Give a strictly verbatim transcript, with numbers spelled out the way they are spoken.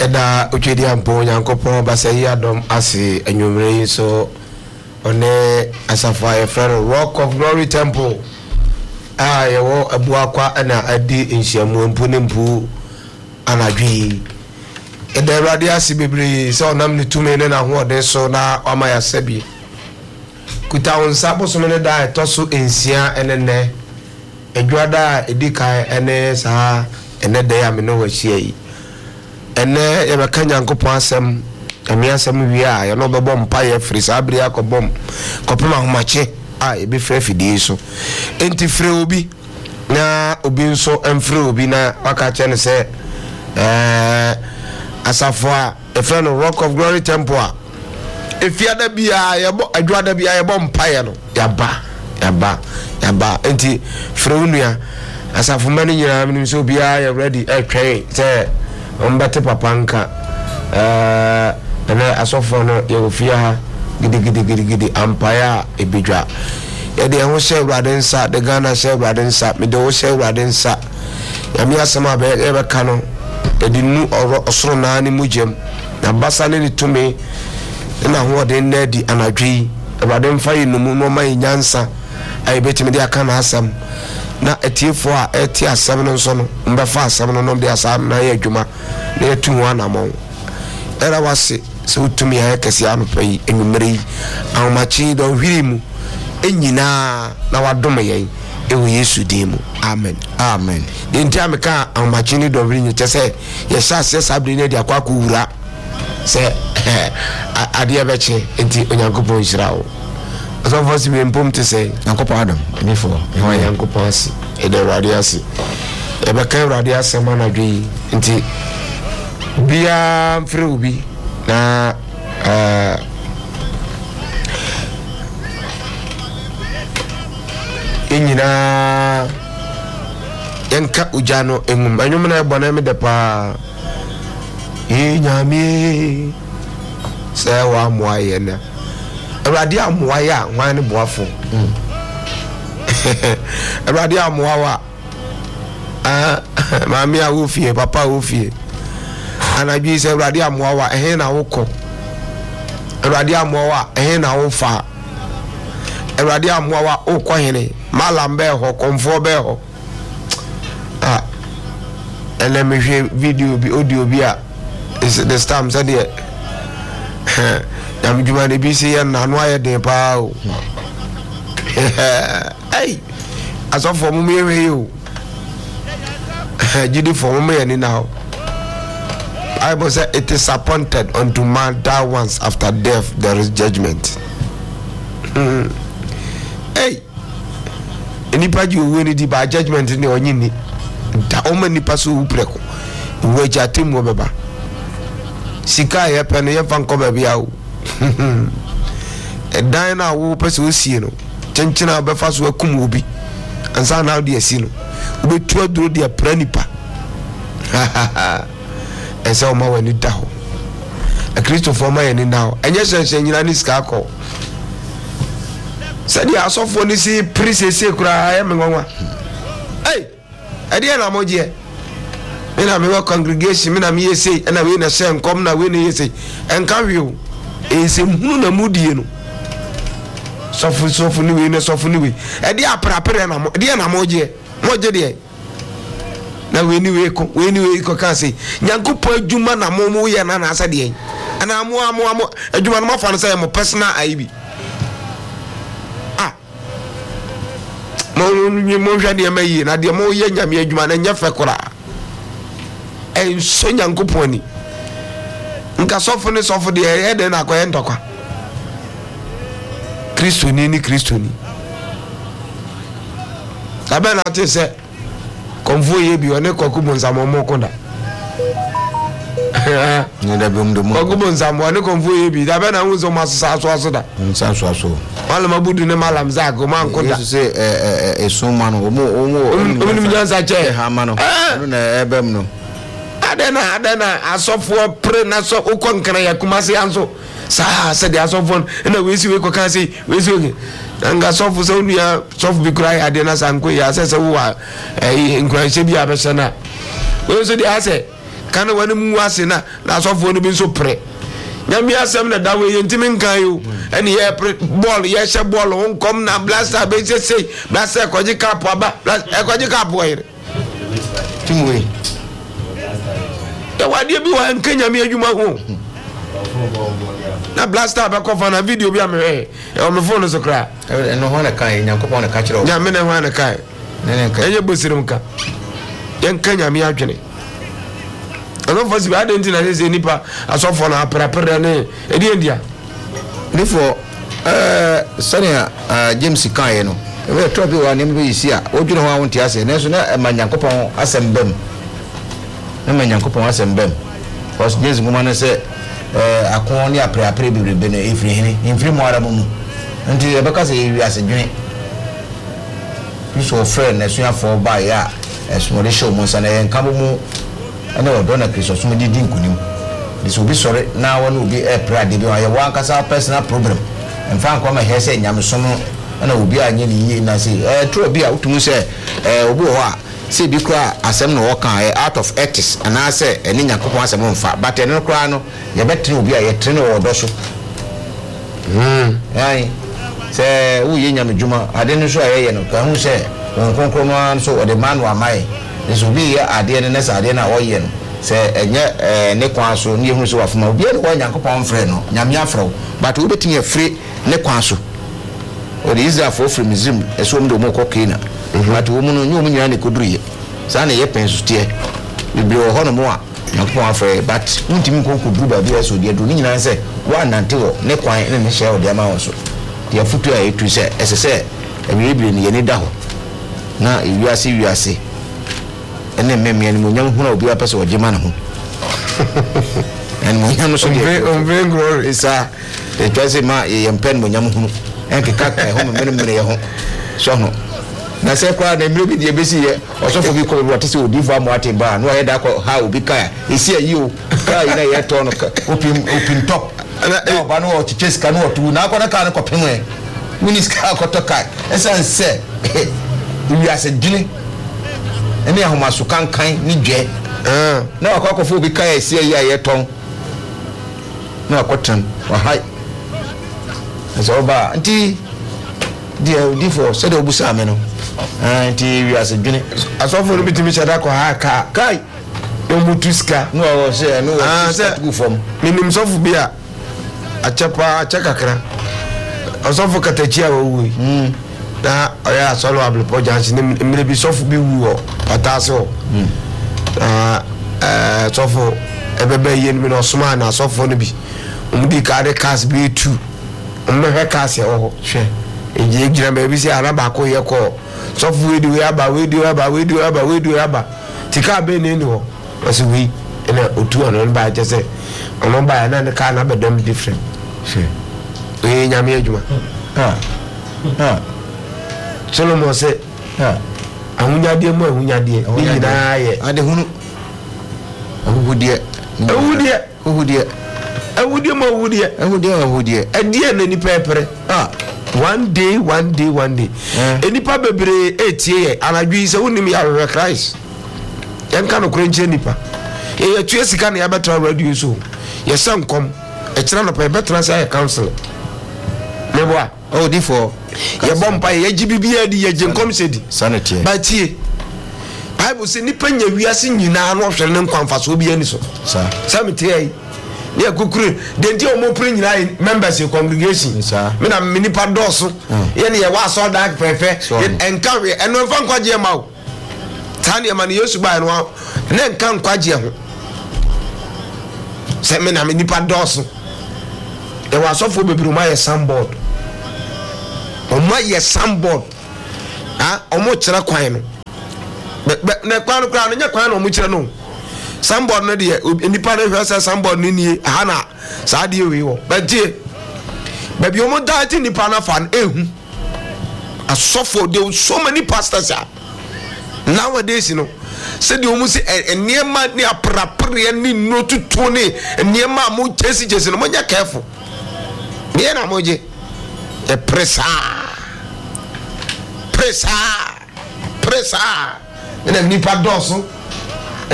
eda otwedi ampo nyankopon basayi adom ase anwumre so one asafa e friend Rock of Glory Temple ah yewo abuakwa na adi nhyiamu mpu ne mpu anadwi eda radio ase bebre so onam ne tume ne na hoode so na ama ya sabi kuta onsa boso ne da etoso ensia enene edwada edikai ene sa ene de ya me no wahia yi ene ye be kan Nyankopon asem ame asem wi a ye no be bom pa ye firi sa abri akobom kopema homache a e be frɛ fidie so enti frɛ obi na obi nso emfrɛ obi na waka che ne se eh asafo a e frɛ no Rock of Glory Temple a efiada bia ye bo adwada bia ye bom pa ye no yaba yaba yaba enti frɛ unua asafo mani nyina mnim so bia ye ready e twɛn se ombate papanka eh ene asofo no ye ofia ha gidi gidi gidi gidi ampaya ebedwa ye de ho hye Awurade nsa de Ghana hye Awurade nsa me de ho hye Awurade nsa ya mi asema be e be ka no e di nu osoro na ni mugem na basa ne tumi na ho de na di anadwi Awurade mfa yi no mu no mai nyansa ai betimi de aka na asam na etiefo a eti asam no nso no mbefa asam no no de asam na ye adwuma na etu ho anamon era wase se utumi ha kesi anopai enumere ahomachi do hwirimu enyina na wadom yen ewo Yesu dimu amen amen de ntia meka ahomachi ni do hwirinyi chese ye sha se sabri ne de akwa kuwura se ade ebeche enti Onyankopon hirawo so for si bempom te say Nyankopon adam before ho Nyankopon asi e de radio asi e be kan radio asi ma na dwi nti bia mfre obi na eh enyina yanka ujano engum anyum na ebona me de pa e nyame se wa moaye na Awurade amoaye a hwan ne boafo Awurade amoawa ah mami a wo fie papa wo fie anadwi se Awurade amoawa ehe na wokọ Awurade amoawa ehe na wo fa Awurade amoawa okọ hene malam be ho komfo be ho ah ele me hwe video bi audio bi a is the stam said there yam juma ne bi se ya na no aye den pa o ai asofo mu mewe yo jidi for mu ye ni now Bible says it is appointed unto man that once after death there is judgment. Mm. Hey, enipa ji owo ni di ba judgment ni onyi ni da o ma nipa so upreko wo jatem wo beba sika ye pe no ye fa nko ba bia o edan na wo pese osie no chenchina be fa so akum obi ansa na de asi no obetu aduro de pra nipa ese o ma wani da ho a Christopher ma yani now enye hyenhyen nyina ni sika akọ sadi asofo ni si prisese kura ya menwanwa ei ade na moje me na me wa congregation me na me yesi na we na hye nkom na we na yesi enka hweo ese hunu na mudie no sofu sofu ni we na sofu ni we ade aprapre na mo de na moje moje de na we ni we ko we ni we ko kan say Nyankopon adwuma na mo mo ye na na asa de ana mo mo mo adwuma no mo fa no say mo personal I B ah mo ni mo hwa de mayi na de mo ye nyame adwuma na nya fe kora en so Nyankopon ni nka sofu ni sofu de e de na ko ye ntokwa Kristo ni ni Kristo ni abena te se konvoye bi one kokubo nsamo mokonda ni da bum dum kokubo nsamo one konvoye bi da bena unzo masasa aso aso da nsaso aso wala mabudu ne malam zago man konda se eh eh so mano omo omo omo ni nyanza che ha mano no na ebem no adena adena asofo pre na so ukonkran ya kumase anso sa se de asofo na wesi we kokan se wesi we anga sofu so nua sofu bi kura ya de na sanko ya se se wo eh nkran she bi abesha na we so de ase aka na wani mu ase na na asofo no bi so pre nyame asem na dawe yentimi nkan yo ene ye ball ye hye ball onkom na blaster be sei blaster kwaji cap aba e kwaji cap wo yire timwe ya wade bi wa nkan nyame adwuma ho na blaster ba kofa na video bi amere e o me phone so kra eno ho na kan nyankopon na ka kire o nyame na ho na kan nene kan enye bosirim ka yen kan nyame adwene ano fasi ba de ntina se nipa asofo na aprapre ne edi endia nifo eh sania James kan ye no e to bi wa ne bi isi a odwene ho awon ti ase ne so na ma nyankopon asembem na ma nyankopon asembem cause James ngoma ne se eh akon ne aprapre bi rebe ne efri hini infri mo ara mu nti e beka se wi ase dwene so friend na so ya for ba ya eso de show mo sana yen kabo mu ana odo na Kristo so di di nkunim this will be sorry na one will be a prayer de bi wa one kasa personal problem en fa nko ma he se nyam so no ana obi anye ni yi na say eh tro bi a utumu se eh obi ho a se bi kra asem no wo kan out of ethics ana se eni nyakopon asem mfa but eni kra no ye betre obi a ye tre no odo so mm ai se wo ye nyam djuma ade no so aye no ka hu se nkonkron no so o de man wa mai this will be ade ne nesa ade na wo ye no se enye ne kwan so ne hu so wafuma obi e wo nyankopon frɛ no nyame afrɛ but wo betimi afri ne kwan so o de Israel for from Muslim eso mo do mo kokina but wo mu no nyu mu nyina ne koduriye sa na ye penso tie bibli wo hono mo a nyankopon afrɛ but ntimi konkoduru ba bi eso de do ni nyina se wa nante wo ne kwan ne ne hye wo de ma wo so de afutu a etu se esese ebibli ne ye ne da ho na ewiase wiase ene memia ni monyam huna obi apese ogema na ho en monyam so de omve glory isa e twase ma ye pen monyam hunu en ke kaka ho me me ye ho so no na se kwa na mire bi de besi ye osofo bi ko bi se odi fa mo ate ba no ye da ko ha obi ka isi ayi o ka ina ye to no opin opin top na ba no o chiches ka no tu na ko na ka no ko pemwe miniska ko to ka esan se wi ase dwene ene ahomaso kankan ni dwe eh na akwakofu bi kai ese yi aye ton na akotan wa hai so ba nti dia di for se de obusa me no ah nti wi ase dwene asofo no bitimi chada ko ha ka kai no mutuska no o se no o se tu fom minim sofu bia achapa achakakra asofo katachia wo wi mm na oya solo ablepo jansi ne mire bi sofu bi wu o ataso mm ah eh sofu ebebe yen mi no soma na sofu no bi umdi ka de kas bi tu umbe he kas ye ho hwe eje gira me bi si araba ko ye ko sofu we di we aba we di we aba we di we aba we di we aba tika be ne ni ho wasi wi ene otu ono ba je se ono ba na ne ka na be dem different hwe we nyame adwuma ah ah Solomon say ah ahunyade mu ahunyade ni nyina ye ade hunu ahudie ahudie ahudie ahudie mo ahudie ahudie ahudie adie na ni pepere ah one day one day one day enipa bebre etie ye anadwi se wonim ya re Christ yanka no krenche nipa e ya tue sika na ya betra radio so ye sankom e kira no pa betra say council meboa oh di for ye bompa ye gibibia di ye jenkom sedi sanity batie Bible say nipa nya wiase nyina no hwere ne nkwanfaso obi ani so sa samite ai ne akukure denti o mo pre nyina members of congregation me na me nipa doso ye ne ye wa so dark pepe enkawe eno mfa nkwaje ma o tane ma ne Yesu ba no ne nka nkwaje ho se me na me nipa doso e wa so fo bebiru ma ye sandboard o ma ye sandboard ah o mo kira kwan no na kwan no kwan no nya kwan no mo kira no sandboard no de nipa no hwese sandboard no nie ha na sa de we wo batie baby o mo daati nipa na fan ehu asofo there so many pastors are nowadays no said the almost a near man near prapre ni no to tone near ma mo chesi chesi no mo nya careful near na moje e pressa pressa pressa ina nipa doso